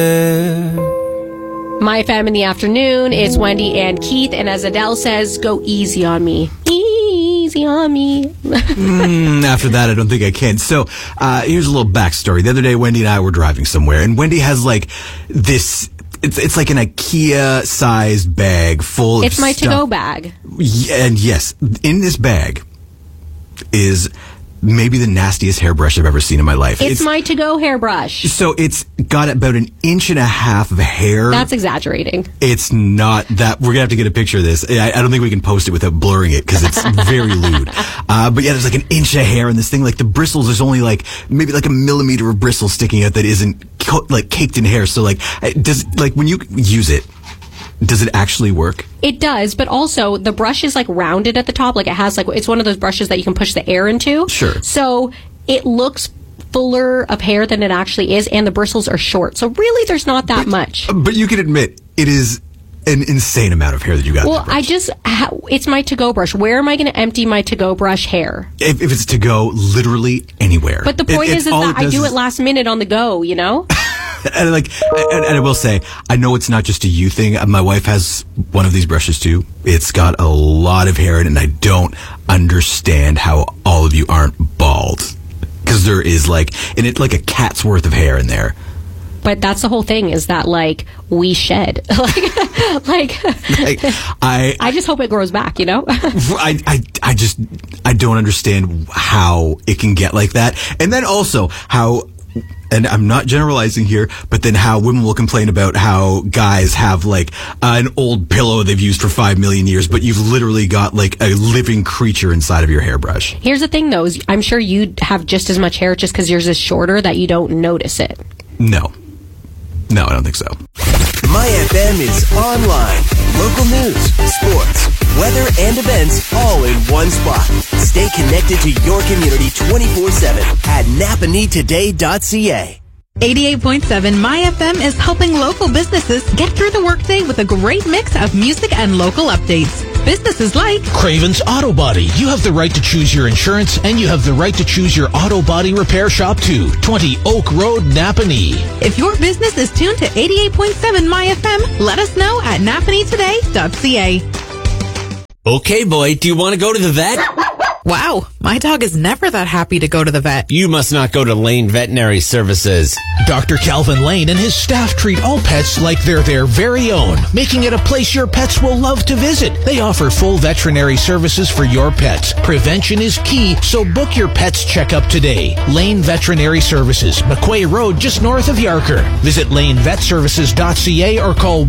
My FM in the afternoon is Wendy and Keith, and as Adele says, go easy on me. Easy on me. After that, I don't think I can. So, here's a little backstory. The other day, Wendy and I were driving somewhere, and Wendy has like this... It's like an IKEA-sized bag full of It's my stuff. to-go bag. And yes, in this bag is maybe the nastiest hairbrush I've ever seen in my life. It's my to-go hairbrush. So it's got about 1.5 inches of hair. That's exaggerating. It's not that. We're going to have to get a picture of this. I don't think we can post it without blurring it because it's very lewd. But yeah, there's like 1 inch of hair in this thing. Like the bristles, there's only like maybe like 1 millimeter of bristle sticking out that isn't like caked in hair. So like, when you use it, does it actually work? It does, but also the brush is like rounded at the top. Like it has like, it's one of those brushes that you can push the air into. Sure. So it looks fuller of hair than it actually is, and the bristles are short. So really there's not that much. But you can admit it is an insane amount of hair that you got. Well, it's my to-go brush. Where am I going to empty my to-go brush hair? If it's to go literally anywhere. But the point is that I do it last minute on the go, you know? And I will say, I know it's not just a you thing. My wife has one of these brushes too. It's got a lot of hair in it, and I don't understand how all of you aren't bald. Because there is like a cat's worth of hair in there. But that's the whole thing, is that like we shed. I just hope it grows back, you know? I don't understand how it can get like that. And then also how, and I'm not generalizing here, but then how women will complain about how guys have like an old pillow they've used for 5 million years, but you've literally got like a living creature inside of your hairbrush. Here's the thing though, I'm sure you have just as much hair just because yours is shorter that you don't notice it. No, I don't think so. My FM is online. Local news, sports, weather, and events all in one spot. Stay connected to your community 24/7 at napanetoday.ca. 88.7 My FM is helping local businesses get through the workday with a great mix of music and local updates. Businesses like Craven's Auto Body. You have the right to choose your insurance, and you have the right to choose your auto body repair shop too. 20 Oak Road, Napanee. If your business is tuned to 88.7 My FM, let us know at napanetoday.ca. Okay, boy, do you want to go to the vet? Wow, my dog is never that happy to go to the vet. You must not go to Lane Veterinary Services. Dr. Calvin Lane and his staff treat all pets like they're their very own, making it a place your pets will love to visit. They offer full veterinary services for your pets. Prevention is key, so book your pet's checkup today. Lane Veterinary Services, McQuay Road, just north of Yarker. Visit lanevetservices.ca or call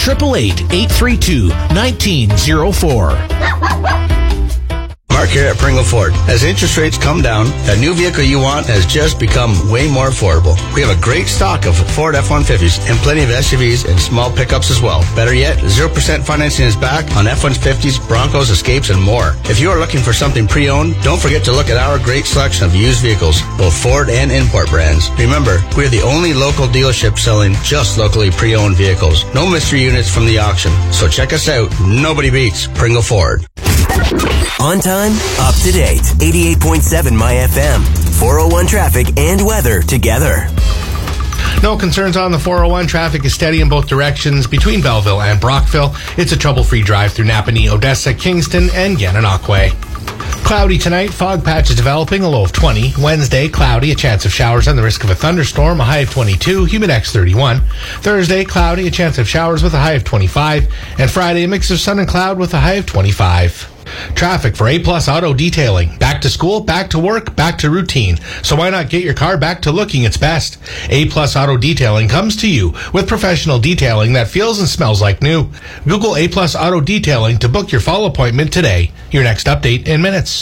1-888-832-1904. Mark here at Pringle Ford. As interest rates come down, that new vehicle you want has just become way more affordable. We have a great stock of Ford F-150s and plenty of SUVs and small pickups as well. Better yet, 0% financing is back on F-150s, Broncos, Escapes, and more. If you are looking for something pre-owned, don't forget to look at our great selection of used vehicles, both Ford and import brands. Remember, we are the only local dealership selling just locally pre-owned vehicles. No mystery units from the auction. So check us out. Nobody beats Pringle Ford. On time, up to date. 88.7 My FM. 401 traffic and weather together. No concerns on the 401. Traffic is steady in both directions between Belleville and Brockville. It's a trouble-free drive through Napanee, Odessa, Kingston, and Gananoque. Cloudy tonight, fog patches developing, a low of 20. Wednesday, cloudy, a chance of showers and the risk of a thunderstorm, a high of 22, humidex 31. Thursday, cloudy, a chance of showers with a high of 25. And Friday, a mix of sun and cloud with a high of 25. Traffic for A-Plus Auto Detailing. Back to school, back to work, back to routine. So why not get your car back to looking its best? A-Plus Auto Detailing comes to you with professional detailing that feels and smells like new. Google A-Plus Auto Detailing to book your fall appointment today. Your next update in minutes.